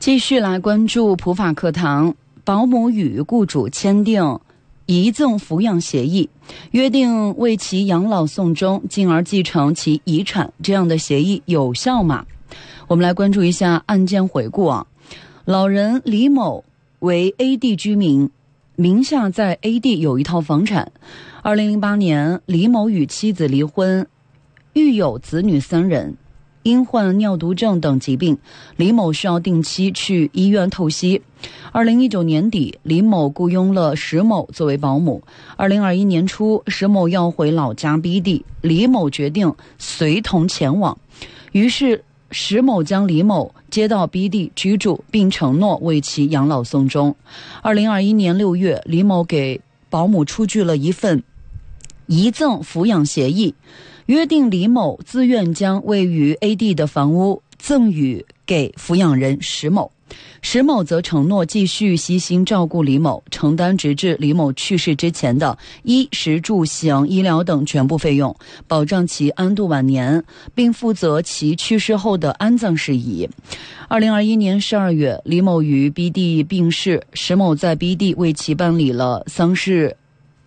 继续来关注普法课堂，保姆与雇主签订遗赠抚养协议，约定为其养老送终，进而继承其遗产，这样的协议有效吗？我们来关注一下案件回顾啊。老人李某为 A 地居民，名下在 A 地有一套房产。2008年，李某与妻子离婚，育有子女3人。因患尿毒症等疾病，李某需要定期去医院透析。2019年底，李某雇佣了石某作为保姆。2021年初，石某要回老家 B 地，李某决定随同前往。于是，石某将李某接到 B 地居住，并承诺为其养老送终。2021年6月，李某给保姆出具了一份遗赠抚养协议，约定李某自愿将位于 A 地的房屋赠予给抚养人石某，石某则承诺继续悉心照顾李某，承担直至李某去世之前的衣食住行、医疗等全部费用，保障其安度晚年，并负责其去世后的安葬事宜。2021年12月，李某于 B 地病逝，石某在 B 地为其办理了丧事。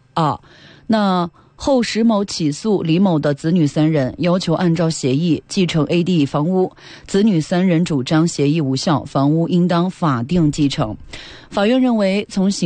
后石某起诉李某的子女3人，要求按照协议继承 A 地房屋，子女3人主张协议无效，房屋应当法定继承。法院认为，从